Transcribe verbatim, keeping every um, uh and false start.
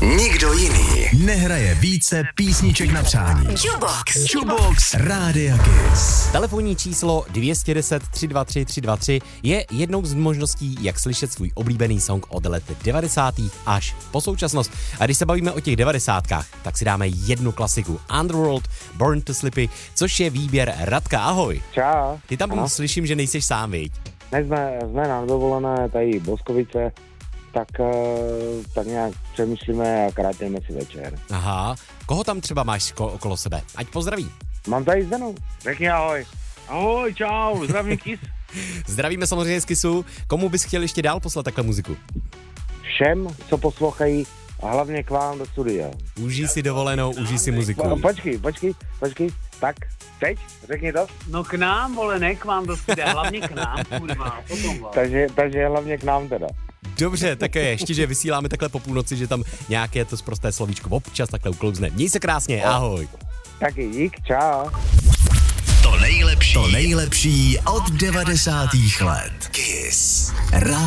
Nikdo jiný nehraje více písniček na přání. Jukebox. Jukebox Rádia Kiss. Telefonní číslo dvě jedna deset, tři dva tři, tři dva tři je jednou z možností, jak slyšet svůj oblíbený song od let devadesátých až po současnost. A když se bavíme o těch devadesátkách, tak si dáme jednu klasiku. Underworld, Born to Slippy, což je výběr Radka. Ahoj. Čau. Ty tam Ano. slyším, že nejseš sám, viď? My jsme, jsme na dovolené tady Boskovice, tak, eh, tak nějak přemýšlíme a krátíme si večer. Aha. Koho tam třeba máš ko- okolo sebe? Ať pozdraví. Mám tady Zdenu. Řekni ahoj. Ahoj, čau, zdravím Kiss. Zdravíme samozřejmě z Kissu. Komu bys chtěl ještě dál poslat takhle muziku? Všem, co poslouchají, a hlavně k vám do studia. Užij si dovolenou, užij si muziku. Po, počkej, počkej, počkej. Tak, teď, řekni to. No k nám, vole, ne k vám do studia, hlavně k nám, kurva, potom vás. Takže, takže hlavně k nám teda. Dobře, tak je, ještě, že vysíláme takhle po půlnoci, že tam nějaké to sprosté slovíčko občas takhle uklouzne. Měj se krásně, ahoj. Taky dík, čau. To nejlepší, to nejlepší od devadesátých let. Kiss. Rádio